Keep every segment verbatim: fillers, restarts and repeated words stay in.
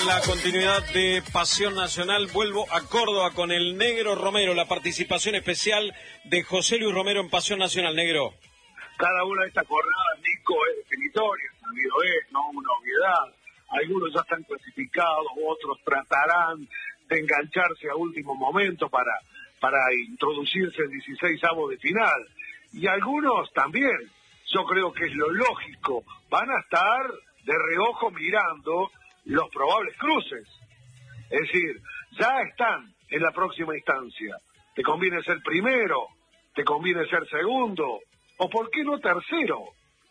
la continuidad de Pasión Nacional, vuelvo a Córdoba con el Negro Romero, la participación especial de José Luis Romero en Pasión Nacional. Negro. Cada una de estas jornadas, Nico, es definitoria, sabido es, no una obviedad. Algunos ya están clasificados, otros tratarán de engancharse a último momento para, para introducirse en dieciseisavos de final. Y algunos también, yo creo que es lo lógico, van a estar de reojo mirando los probables cruces. Es decir, ya están en la próxima instancia. Te conviene ser primero, te conviene ser segundo, o por qué no tercero.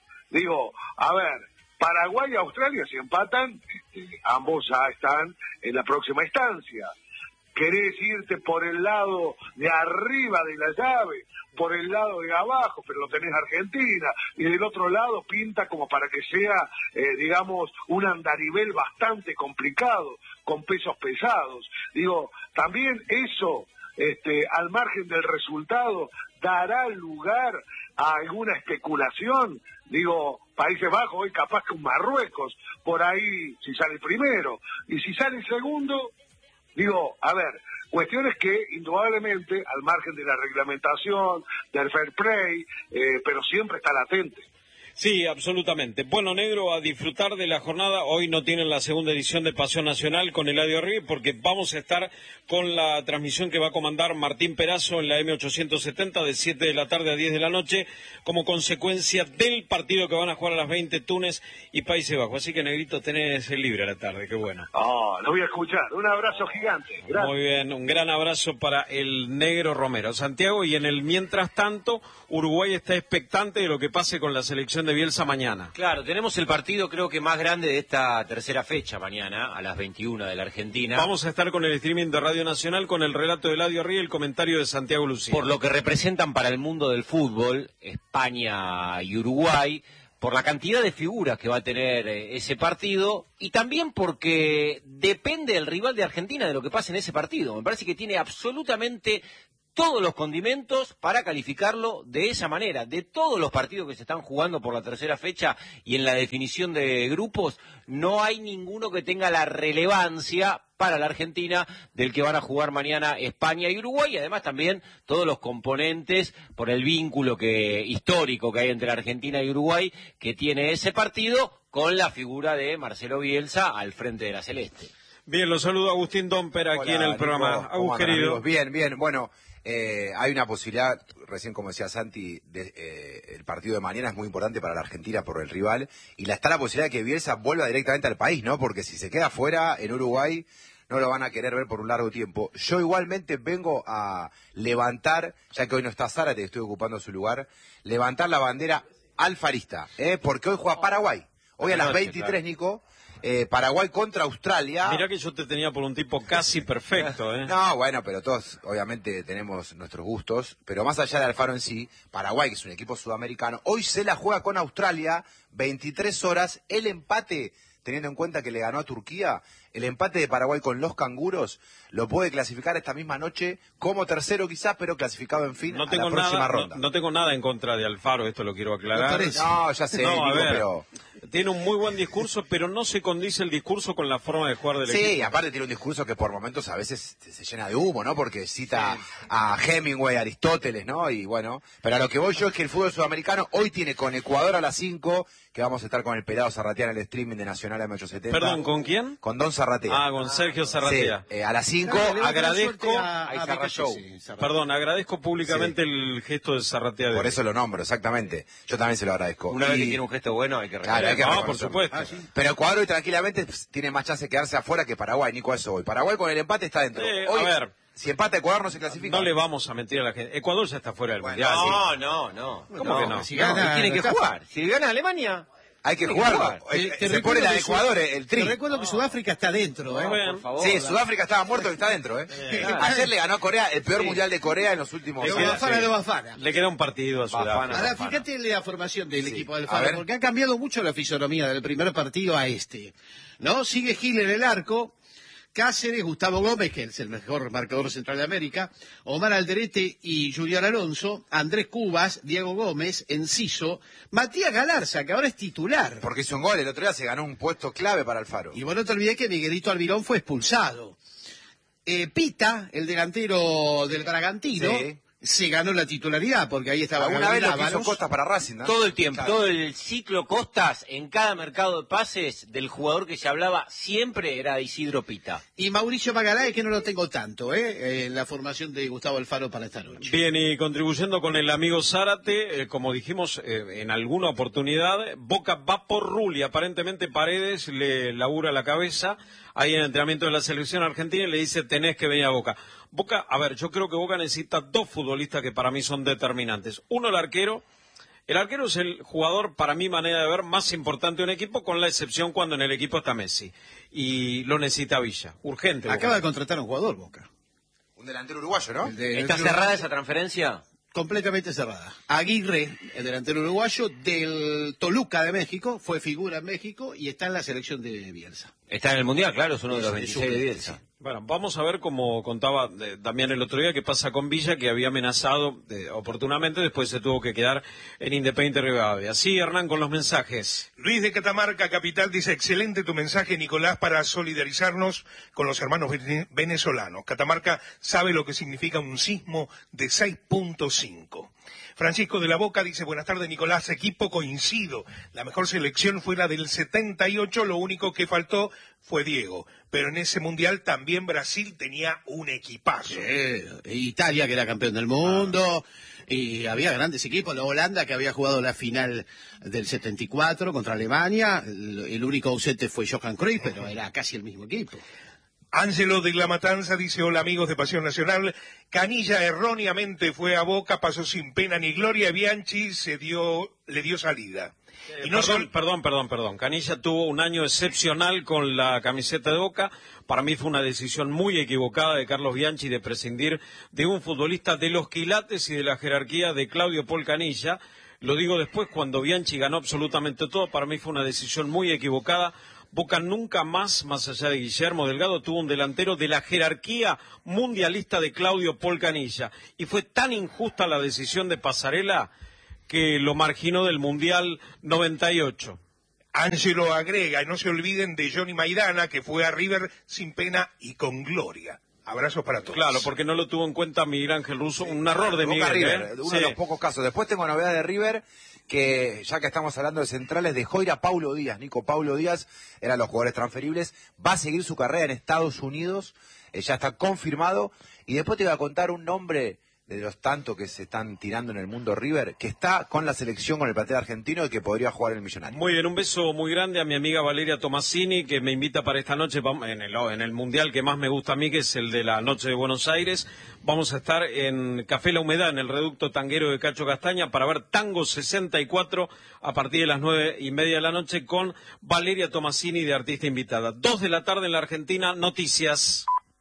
Digo, a ver, Paraguay y Australia si empatan, este, ambos ya están en la próxima instancia. Querés irte por el lado de arriba de la llave, por el lado de abajo, pero lo tenés Argentina, y del otro lado pinta como para que sea, eh, digamos, un andarivel bastante complicado, con pesos pesados. Digo, también eso, este, al margen del resultado, dará lugar a alguna especulación. Digo, Países Bajos, hoy capaz que un Marruecos, por ahí si sale primero, y si sale segundo, digo, a ver, cuestiones que indudablemente, al margen de la reglamentación, del fair play, eh, pero siempre está latente. Sí, absolutamente. Bueno, Negro, a disfrutar de la jornada. Hoy no tienen la segunda edición de Pasión Nacional con Eladio Ríos, porque vamos a estar con la transmisión que va a comandar Martín Perazo en la M ochocientos setenta de siete de la tarde a diez de la noche, como consecuencia del partido que van a jugar a las veinte Túnez y Países Bajos. Así que, Negrito, tenés el libre a la tarde, qué bueno. Oh, lo voy a escuchar. Un abrazo gigante. Gracias. Muy bien, un gran abrazo para el Negro Romero. Santiago, y en el mientras tanto, Uruguay está expectante de lo que pase con la selección de Bielsa mañana. Claro, tenemos el partido creo que más grande de esta tercera fecha mañana, a las veintiuna de la Argentina. Vamos a estar con el streaming de Radio Nacional, con el relato de Eladio Ríos y el comentario de Santiago Lucía. Por lo que representan para el mundo del fútbol, España y Uruguay, por la cantidad de figuras que va a tener eh, ese partido, y también porque depende el rival de Argentina de lo que pase en ese partido. Me parece que tiene absolutamente todos los condimentos para calificarlo de esa manera. De todos los partidos que se están jugando por la tercera fecha y en la definición de grupos, no hay ninguno que tenga la relevancia para la Argentina del que van a jugar mañana España y Uruguay, y además también todos los componentes por el vínculo que histórico que hay entre Argentina y Uruguay que tiene ese partido con la figura de Marcelo Bielsa al frente de la Celeste. Bien, lo saludo Agustín Domper aquí. Hola, en el Nico, programa. Agus, querido. Amigos? Bien, bien, bueno, eh, hay una posibilidad, recién como decía Santi, de, eh, el partido de mañana es muy importante para la Argentina por el rival, y la, está la posibilidad de que Bielsa vuelva directamente al país, ¿no? Porque si se queda fuera en Uruguay, no lo van a querer ver por un largo tiempo. Yo igualmente vengo a levantar, ya que hoy no está Zárate, estoy ocupando su lugar, levantar la bandera alfarista, ¿eh? Porque hoy juega Paraguay. Hoy a las veintitrés, Nico, eh, Paraguay contra Australia. Mirá que yo te tenía por un tipo casi perfecto, ¿eh? No, bueno, pero todos obviamente tenemos nuestros gustos, pero más allá de Alfaro en sí, Paraguay, que es un equipo sudamericano, hoy se la juega con Australia, veintitrés horas, el empate, teniendo en cuenta que le ganó a Turquía, el empate de Paraguay con los canguros lo puede clasificar esta misma noche como tercero quizás, pero clasificado en fin no a tengo la próxima nada, ronda. No, no tengo nada en contra de Alfaro, esto lo quiero aclarar. No, ya sé, no, Nico, a ver, pero... tiene un muy buen discurso, pero no se condice el discurso con la forma de jugar del sí, equipo. Sí, aparte tiene un discurso que por momentos a veces se, se llena de humo, ¿no? Porque cita sí. a Hemingway, a Aristóteles, ¿no? Y bueno, pero a lo que voy yo es que el fútbol sudamericano hoy tiene con Ecuador a las cinco, que vamos a estar con el pelado Zarratea en el streaming de Nacional M ochocientos setenta. Perdón, ¿con quién? Con Don Zarratea. Ah, con Sergio Zarratea. Sí, eh, a las cinco agradezco, a, a a Show. Sí, perdón, agradezco públicamente sí. el gesto de Zarratea. Por eso lo nombro, exactamente. Yo también se lo agradezco. Una y... vez que tiene un gesto bueno hay que reconocerlo. Claro, hay que no, por supuesto. Ah, ¿sí? Pero Ecuador hoy tranquilamente pues, tiene más chance de quedarse afuera que Paraguay, Nico, eso hoy. Paraguay con el empate está dentro. Eh, hoy, a ver. Si empata Ecuador no se clasifica. No le vamos a mentir a la gente. Ecuador ya está fuera del bueno, mundial. No, ¿sí? no, no. ¿Cómo no, que no? Si gana, no, tiene que jugar. Si gana Alemania... Hay que jugarlo. Te, te se pone la de Ecuador, el tri. Te recuerdo que Sudáfrica está dentro, ¿eh? No, por favor, sí, la... Sudáfrica estaba muerto y está dentro, ¿eh? eh claro. Ayer le ganó a Corea, el peor sí. mundial de Corea en los últimos años. Bafana, sí. Bafana. Le queda un partido a Sudáfrica. Ahora, fíjate la formación del sí. equipo del Faro, ver. porque ha cambiado mucho la fisonomía del primer partido a este. ¿No? Sigue Gil en el arco. Cáceres, Gustavo Gómez, que es el mejor marcador central de América, Omar Alderete y Junior Alonso, Andrés Cubas, Diego Gómez, Enciso, Matías Galarza, que ahora es titular. Porque hizo un gol, el otro día se ganó un puesto clave para Alfaro. Y vos no te olvidés que Miguelito Almirón fue expulsado. Eh, Pita, el delantero del Bragantino, sí, se ganó la titularidad, porque ahí estaba alguna vez Gabriel lo que hizo Ábalos. Costas para Racing, ¿no? Todo el tiempo, Claro. todo el ciclo Costas, en cada mercado de pases, del jugador que se hablaba siempre era Isidro Pita. Y Mauricio Magaláes, que no lo tengo tanto, ¿eh? En la formación de Gustavo Alfaro para esta noche. Bien, y contribuyendo con el amigo Zárate, eh, como dijimos eh, en alguna oportunidad, Boca va por Rulli, aparentemente Paredes le labura la cabeza ahí en el entrenamiento de la selección argentina y le dice tenés que venir a Boca. Boca, a ver, yo creo que Boca necesita dos futbolistas que para mí son determinantes. Uno, el arquero. El arquero es el jugador, para mi manera de ver, más importante de un equipo, con la excepción cuando en el equipo está Messi. Y lo necesita Villa. Urgente. Acaba de Boca. contratar a un jugador, Boca. Un delantero uruguayo, ¿no? El de- ¿Está el- cerrada esa transferencia? Completamente cerrada. Aguirre, el delantero uruguayo, del Toluca de México, fue figura en México y está en la selección de Bielsa. Está en el Mundial, claro, es uno de los Es- es veintiséis de un- Bielsa. Bueno, vamos a ver, como contaba eh, también el otro día, qué pasa con Villa, que había amenazado eh, oportunamente, después se tuvo que quedar en Independiente Rivadavia. Sí, Hernán, con los mensajes. Luis de Catamarca, capital, dice, excelente tu mensaje, Nicolás, para solidarizarnos con los hermanos vene- venezolanos. Catamarca sabe lo que significa un sismo de seis punto cinco. Francisco de la Boca dice, buenas tardes, Nicolás, equipo, coincido. La mejor selección fue la del setenta y ocho, lo único que faltó fue Diego. Pero en ese mundial también Brasil tenía un equipazo. Eh, Italia, que era campeón del mundo, y había grandes equipos. La Holanda, que había jugado la final del setenta y cuatro contra Alemania. El, el único ausente fue Johan Cruyff, pero era casi el mismo equipo. Ángelo de La Matanza dice, hola amigos de Pasión Nacional, Canilla erróneamente fue a Boca, pasó sin pena ni gloria, Bianchi se dio, le dio salida. Eh, Y no perdón, sol- perdón, perdón, perdón. Canilla tuvo un año excepcional con la camiseta de Boca. Para mí fue una decisión muy equivocada de Carlos Bianchi de prescindir de un futbolista de los quilates y de la jerarquía de Claudio Paul Canilla. Lo digo después, cuando Bianchi ganó absolutamente todo, para mí fue una decisión muy equivocada. Boca nunca más, más allá de Guillermo Delgado, tuvo un delantero de la jerarquía mundialista de Claudio Paul Canilla. Y fue tan injusta la decisión de Pasarela que lo marginó del Mundial noventa y ocho. Ángelo agrega, y no se olviden de Johnny Maidana, que fue a River sin pena y con gloria. Abrazos para todos. Claro, porque no lo tuvo en cuenta Miguel Ángel Russo, un error de Boca Miguel. River, ¿eh? uno Sí. de los pocos casos. Después tengo novedades de River, que ya que estamos hablando de centrales, dejó ir a Paulo Díaz. Nico Paulo Díaz eran los jugadores transferibles. Va a seguir su carrera en Estados Unidos, eh, ya está confirmado. Y después te voy a contar un nombre de los tantos que se están tirando en el mundo River, que está con la selección, con el plantel argentino y que podría jugar en el Millonario. Muy bien, un beso muy grande a mi amiga Valeria Tomasini, que me invita para esta noche vam- en el, en el mundial que más me gusta a mí, que es el de la noche de Buenos Aires. Vamos a estar en Café La Humedad, en el reducto tanguero de Cacho Castaña, para ver Tango sesenta y cuatro a partir de las nueve y media de la noche con Valeria Tomasini de artista invitada. Dos de la tarde en la Argentina, noticias.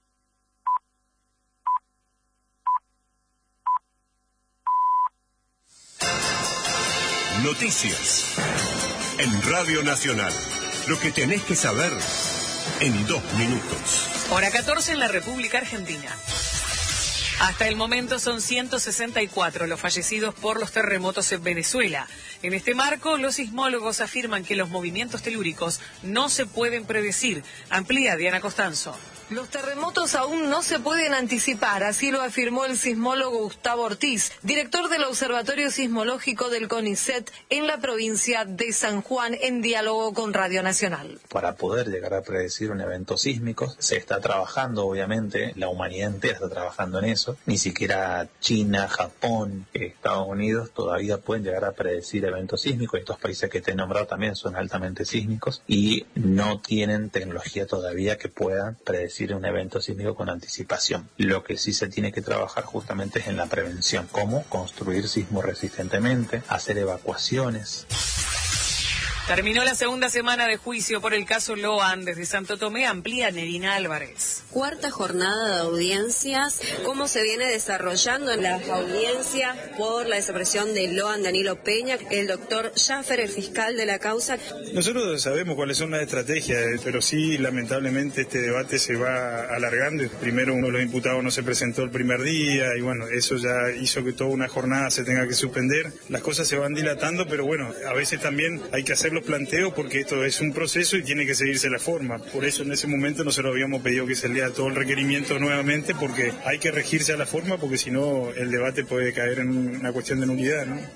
Noticias. En Radio Nacional. Lo que tenés que saber en dos minutos. Hora catorce en la República Argentina. Hasta el momento son ciento sesenta y cuatro los fallecidos por los terremotos en Venezuela. En este marco, los sismólogos afirman que los movimientos telúricos no se pueden predecir. Amplía Diana Costanzo. Los terremotos aún no se pueden anticipar, así lo afirmó el sismólogo Gustavo Ortiz, director del Observatorio Sismológico del CONICET en la provincia de San Juan, en diálogo con Radio Nacional. Para poder llegar a predecir un evento sísmico, se está trabajando, obviamente, la humanidad entera está trabajando en eso. Ni siquiera China, Japón, Estados Unidos todavía pueden llegar a predecir eventos sísmicos. Estos países que te he nombrado también son altamente sísmicos y no tienen tecnología todavía que puedan predecir un evento sísmico con anticipación. Lo que sí se tiene que trabajar justamente es en la prevención, cómo construir sismo resistentemente, hacer evacuaciones. Terminó la segunda semana de juicio por el caso Loan. Desde Santo Tomé amplía Nerina Álvarez. Cuarta jornada de audiencias. ¿Cómo se viene desarrollando en las audiencias por la desaparición de Loan Danilo Peña? El doctor Schaffer, el fiscal de la causa. Nosotros sabemos cuáles son las estrategias, pero sí, lamentablemente, este debate se va alargando. Primero, uno de los imputados no se presentó el primer día y bueno, eso ya hizo que toda una jornada se tenga que suspender. Las cosas se van dilatando, pero bueno, a veces también hay que hacer los planteos porque esto es un proceso y tiene que seguirse la forma. Por eso en ese momento nosotros habíamos pedido que se lea todo el requerimiento nuevamente porque hay que regirse a la forma porque si no el debate puede caer en una cuestión de nulidad, ¿no?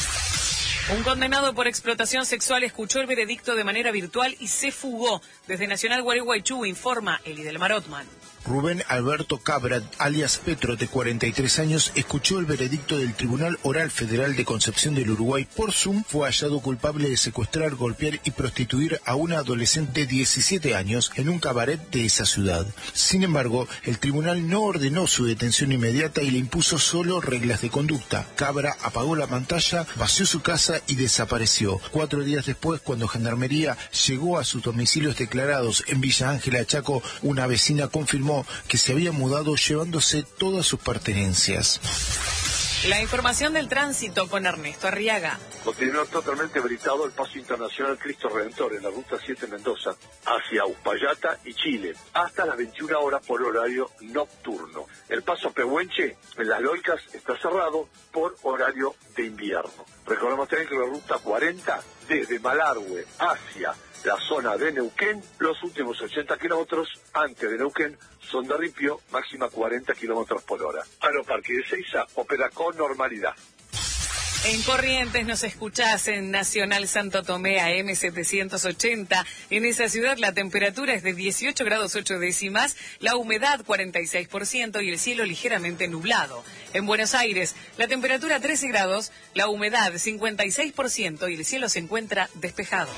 Un condenado por explotación sexual escuchó el veredicto de manera virtual y se fugó. Desde Nacional Gualeguaychú informa Elidelmar Otman. Rubén Alberto Cabra, alias Petro, de cuarenta y tres años, escuchó el veredicto del Tribunal Oral Federal de Concepción del Uruguay. Por Zoom fue hallado culpable de secuestrar, golpear y prostituir a una adolescente de diecisiete años en un cabaret de esa ciudad. Sin embargo, el tribunal no ordenó su detención inmediata y le impuso solo reglas de conducta. Cabra apagó la pantalla, vació su casa y desapareció. Cuatro días después, cuando Gendarmería llegó a sus domicilios declarados en Villa Ángela, Chaco, una vecina confirmó que se había mudado llevándose todas sus pertenencias. La información del tránsito con Ernesto Arriaga. Continúa totalmente habilitado el paso internacional Cristo Redentor en la ruta siete Mendoza hacia Uspallata y Chile hasta las veintiuna horas por horario nocturno. El paso Pehuenche en Las Loicas está cerrado por horario de invierno. Recordemos también que la ruta cuarenta desde Malargüe hacia la zona de Neuquén, los últimos ochenta kilómetros antes de Neuquén son de Ripio, máxima cuarenta kilómetros por hora. Aeroparque de Seiza opera con normalidad. En Corrientes nos escuchás en Nacional Santo Tomé A M setecientos ochenta. En esa ciudad la temperatura es de dieciocho grados ocho décimas, la humedad cuarenta y seis por ciento y el cielo ligeramente nublado. En Buenos Aires la temperatura trece grados, la humedad cincuenta y seis por ciento y el cielo se encuentra despejado.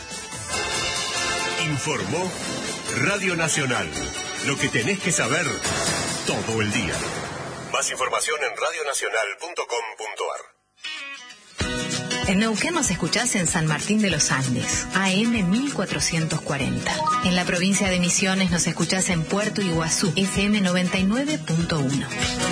Informó Radio Nacional. Lo que tenés que saber todo el día. Más información en radio nacional punto com punto ar. En Neuquén nos escuchás en San Martín de los Andes, A M mil cuatrocientos cuarenta. En la provincia de Misiones nos escuchás en Puerto Iguazú, F M noventa y nueve punto uno.